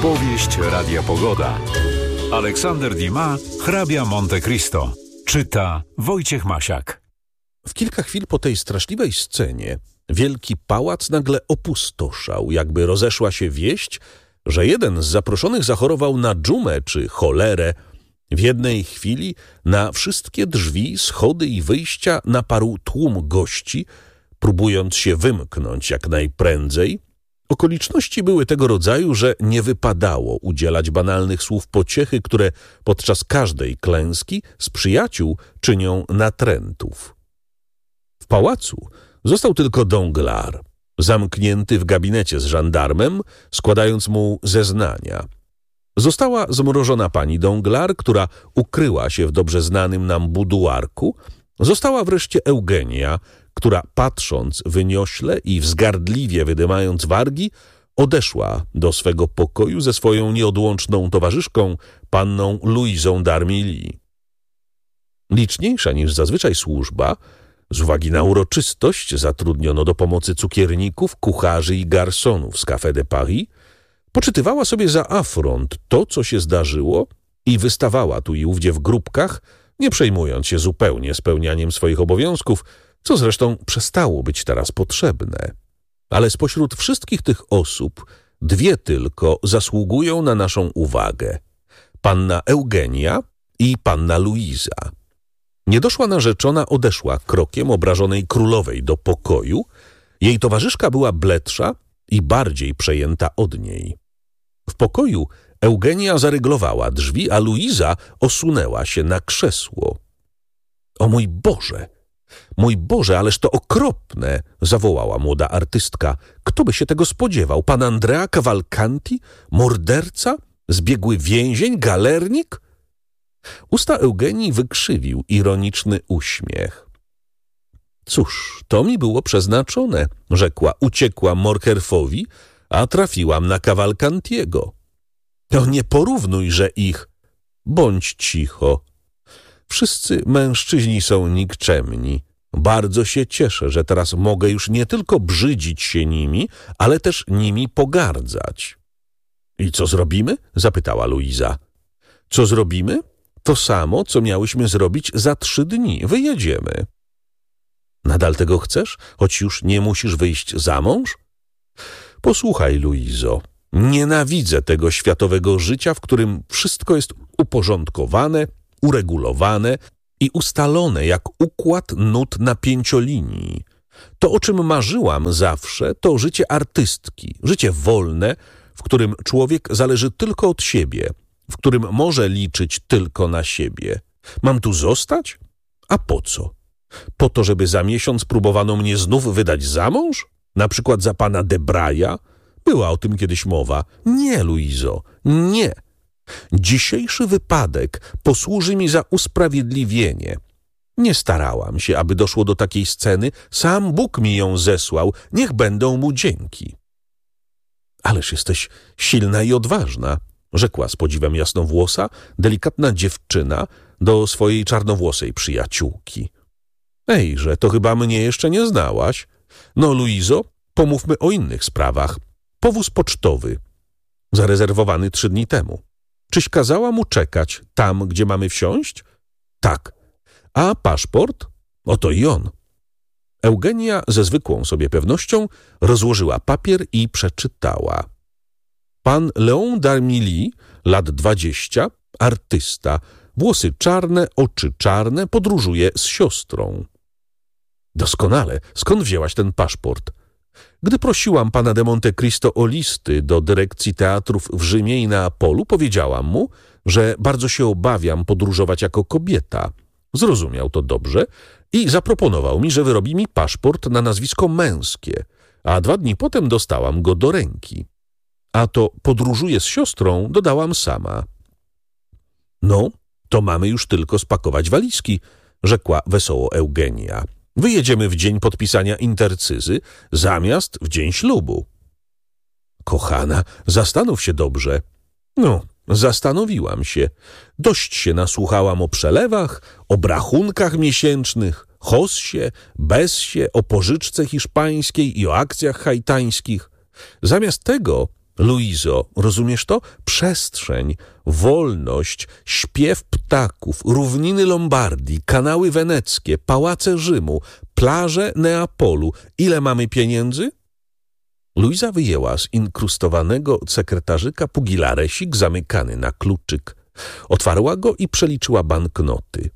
Powieść Radia Pogoda. Aleksander Dumas, hrabia Monte Cristo. Czyta Wojciech Masiak. W kilka chwil po tej straszliwej scenie wielki pałac nagle opustoszał, jakby rozeszła się wieść, że jeden z zaproszonych zachorował na dżumę czy cholerę. W jednej chwili na wszystkie drzwi, schody i wyjścia naparł tłum gości, próbując się wymknąć jak najprędzej. Okoliczności były tego rodzaju, że nie wypadało udzielać banalnych słów pociechy, które podczas każdej klęski z przyjaciół czynią natrętów. W pałacu został tylko Danglars, zamknięty w gabinecie z żandarmem, składając mu zeznania. Została zmrożona pani Danglars, która ukryła się w dobrze znanym nam buduarku. Została wreszcie Eugenia, która patrząc wyniośle i wzgardliwie wydymając wargi, odeszła do swego pokoju ze swoją nieodłączną towarzyszką, panną Louisą d'Armilly. Liczniejsza niż zazwyczaj służba, z uwagi na uroczystość zatrudniono do pomocy cukierników, kucharzy i garsonów z Café de Paris, poczytywała sobie za afront to, co się zdarzyło i wystawała tu i ówdzie w grupkach, nie przejmując się zupełnie spełnianiem swoich obowiązków, co zresztą przestało być teraz potrzebne. Ale spośród wszystkich tych osób dwie tylko zasługują na naszą uwagę. Panna Eugenia i panna Louisa. Niedoszła narzeczona odeszła krokiem obrażonej królowej do pokoju. Jej towarzyszka była bledsza i bardziej przejęta od niej. W pokoju Eugenia zaryglowała drzwi, a Louisa osunęła się na krzesło. O mój Boże! Mój Boże, ależ to okropne! Zawołała młoda artystka. Kto by się tego spodziewał? Pan Andrea Cavalcanti? Morderca? Zbiegły więzień? Galernik? Usta Eugenii wykrzywił ironiczny uśmiech. Cóż, to mi było przeznaczone, rzekła. Uciekłam Morkerfowi, a trafiłam na Cavalcantiego. No nie porównuj, ich. Bądź cicho. Wszyscy mężczyźni są nikczemni. Bardzo się cieszę, że teraz mogę już nie tylko brzydzić się nimi, ale też nimi pogardzać. I co zrobimy? Zapytała Louisa. Co zrobimy? To samo, co miałyśmy zrobić za 3 dni. Wyjedziemy. Nadal tego chcesz, choć już nie musisz wyjść za mąż? Posłuchaj, Louiso, nienawidzę tego światowego życia, w którym wszystko jest uporządkowane, uregulowane i ustalone jak układ nut na 5-linii. To, o czym marzyłam zawsze, to życie artystki, życie wolne, w którym człowiek zależy tylko od siebie, w którym może liczyć tylko na siebie. Mam tu zostać? A po co? Po to, żeby za miesiąc próbowano mnie znów wydać za mąż? Na przykład za pana Debraya? Była o tym kiedyś mowa. Nie, Louiso, nie. Dzisiejszy wypadek posłuży mi za usprawiedliwienie. Nie starałam się, aby doszło do takiej sceny. Sam Bóg mi ją zesłał. Niech będą mu dzięki. Ależ jesteś silna i odważna, rzekła z podziwem jasnowłosa, delikatna dziewczyna do swojej czarnowłosej przyjaciółki. Ejże, to chyba mnie jeszcze nie znałaś. No, Louiso, pomówmy o innych sprawach. Powóz pocztowy, zarezerwowany 3 dni temu. Czyś kazała mu czekać tam, gdzie mamy wsiąść? Tak. A paszport? Oto i on. Eugenia ze zwykłą sobie pewnością rozłożyła papier i przeczytała. Pan Léon d'Armilly, lat 20, artysta, włosy czarne, oczy czarne, podróżuje z siostrą. Doskonale. Skąd wzięłaś ten paszport? Gdy prosiłam pana de Monte Cristo o listy do dyrekcji teatrów w Rzymie i Neapolu, powiedziałam mu, że bardzo się obawiam podróżować jako kobieta. Zrozumiał to dobrze i zaproponował mi, że wyrobi mi paszport na nazwisko męskie, a 2 dni potem dostałam go do ręki. A to podróżuję z siostrą, dodałam sama. No, to mamy już tylko spakować walizki, rzekła wesoło Eugenia. Wyjedziemy w dzień podpisania intercyzy zamiast w dzień ślubu. Kochana, zastanów się dobrze. No, zastanowiłam się. Dość się nasłuchałam o przelewach, o brachunkach miesięcznych, hossie, bessie, o pożyczce hiszpańskiej i o akcjach haitańskich. Zamiast tego Luizo, rozumiesz to? Przestrzeń, wolność, śpiew ptaków, równiny Lombardii, kanały weneckie, pałace Rzymu, plaże Neapolu. Ile mamy pieniędzy? Luiza wyjęła z inkrustowanego sekretarzyka pugilaresik zamykany na kluczyk. Otwarła go i przeliczyła banknoty.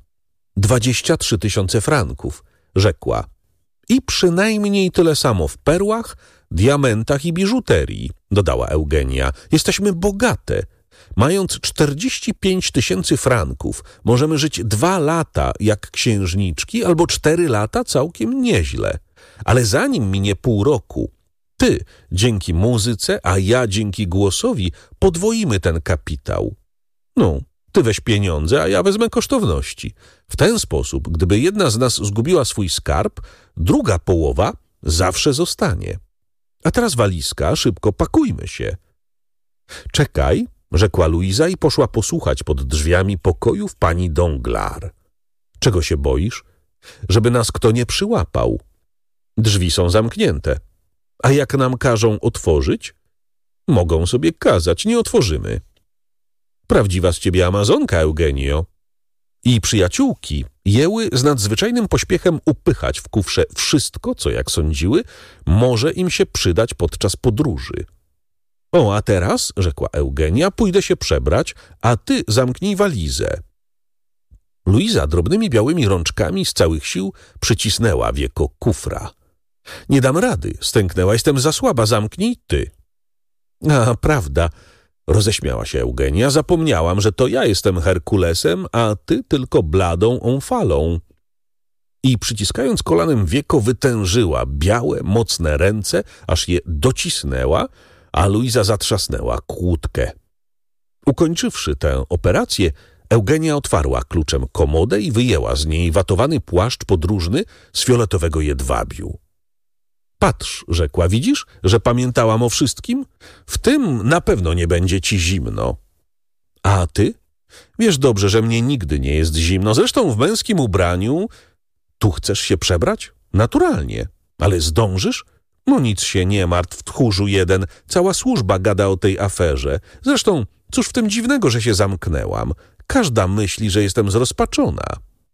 23 000 franków, rzekła. I przynajmniej tyle samo w perłach, diamentach i biżuterii, dodała Eugenia. Jesteśmy bogate. Mając 45 000 franków, możemy żyć 2 lata jak księżniczki albo 4 lata całkiem nieźle. Ale zanim minie pół roku, ty dzięki muzyce, a ja dzięki głosowi podwoimy ten kapitał. No, ty weź pieniądze, a ja wezmę kosztowności. W ten sposób, gdyby jedna z nas zgubiła swój skarb, druga połowa zawsze zostanie. A teraz walizka, szybko pakujmy się. Czekaj, rzekła Luiza i poszła posłuchać pod drzwiami pokojów pani Danglars. Czego się boisz? Żeby nas kto nie przyłapał. Drzwi są zamknięte. A jak nam każą otworzyć? Mogą sobie kazać, nie otworzymy. Prawdziwa z ciebie amazonka, Eugenio. I przyjaciółki jęły z nadzwyczajnym pośpiechem upychać w kufrze wszystko, co, jak sądziły, może im się przydać podczas podróży. O, a teraz, rzekła Eugenia, pójdę się przebrać, a ty zamknij walizę. Luiza drobnymi białymi rączkami z całych sił przycisnęła wieko kufra. Nie dam rady, stęknęła, jestem za słaba, zamknij ty. A, prawda, roześmiała się Eugenia, zapomniałam, że to ja jestem Herkulesem, a ty tylko bladą Omfalą. I przyciskając kolanem wieko wytężyła białe, mocne ręce, aż je docisnęła, a Luiza zatrzasnęła kłódkę. Ukończywszy tę operację, Eugenia otwarła kluczem komodę i wyjęła z niej watowany płaszcz podróżny z fioletowego jedwabiu. Patrz, rzekła, widzisz, że pamiętałam o wszystkim? W tym na pewno nie będzie ci zimno. A ty? Wiesz dobrze, że mnie nigdy nie jest zimno. Zresztą w męskim ubraniu... Tu chcesz się przebrać? Naturalnie. Ale zdążysz? No nic się nie martw, tchórzu jeden. Cała służba gada o tej aferze. Zresztą, cóż w tym dziwnego, że się zamknęłam? Każda myśli, że jestem zrozpaczona.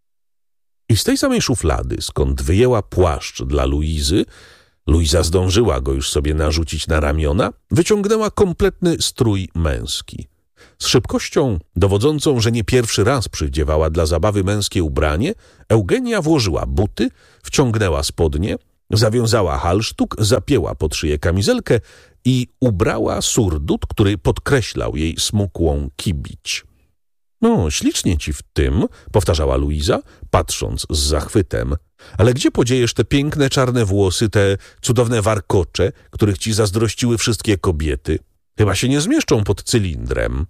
I z tej samej szuflady, skąd wyjęła płaszcz dla Luizy, Luiza zdążyła go już sobie narzucić na ramiona, wyciągnęła kompletny strój męski. Z szybkością dowodzącą, że nie pierwszy raz przydziewała dla zabawy męskie ubranie, Eugenia włożyła buty, wciągnęła spodnie, zawiązała halsztuk, zapięła pod szyję kamizelkę i ubrała surdut, który podkreślał jej smukłą kibić. No, ślicznie ci w tym, powtarzała Luiza, patrząc z zachwytem. Ale gdzie podziejesz te piękne czarne włosy, te cudowne warkocze, których ci zazdrościły wszystkie kobiety? Chyba się nie zmieszczą pod cylindrem.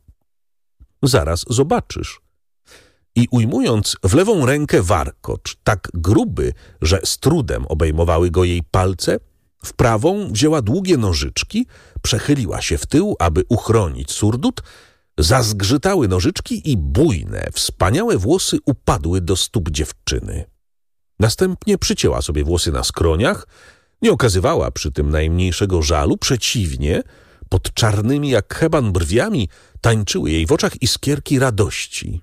Zaraz zobaczysz. I ujmując w lewą rękę warkocz, tak gruby, że z trudem obejmowały go jej palce, w prawą wzięła długie nożyczki, przechyliła się w tył, aby uchronić surdut, zazgrzytały nożyczki i bujne, wspaniałe włosy upadły do stóp dziewczyny. Następnie przycięła sobie włosy na skroniach, nie okazywała przy tym najmniejszego żalu, przeciwnie, pod czarnymi jak heban brwiami tańczyły jej w oczach iskierki radości.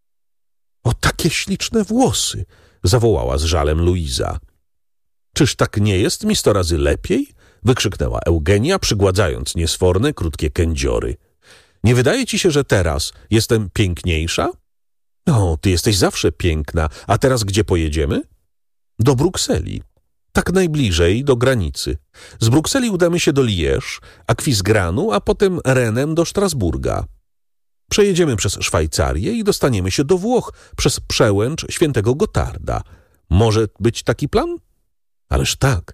O, takie śliczne włosy! Zawołała z żalem Luiza. Czyż tak nie jest mi 100 razy lepiej? Wykrzyknęła Eugenia, przygładzając niesforne, krótkie kędziory. Nie wydaje ci się, że teraz jestem piękniejsza? O, ty jesteś zawsze piękna. A teraz gdzie pojedziemy? Do Brukseli. Tak najbliżej, do granicy. Z Brukseli udamy się do Liège, Akwizgranu, a potem Renem do Strasburga. Przejedziemy przez Szwajcarię i dostaniemy się do Włoch przez przełęcz świętego Gotarda. Może być taki plan? Ależ tak.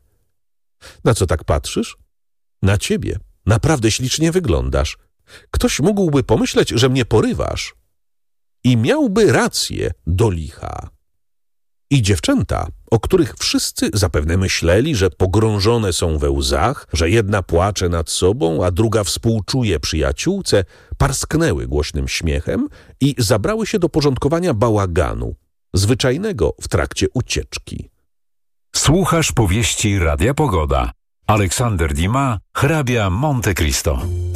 Na co tak patrzysz? Na ciebie. Naprawdę ślicznie wyglądasz. Ktoś mógłby pomyśleć, że mnie porywasz. I miałby rację do licha. I dziewczęta, o których wszyscy zapewne myśleli, że pogrążone są we łzach, że jedna płacze nad sobą, a druga współczuje przyjaciółce, parsknęły głośnym śmiechem i zabrały się do porządkowania bałaganu, zwyczajnego w trakcie ucieczki. Słuchasz powieści Radia Pogoda. Aleksander Dumas, hrabia Monte Cristo.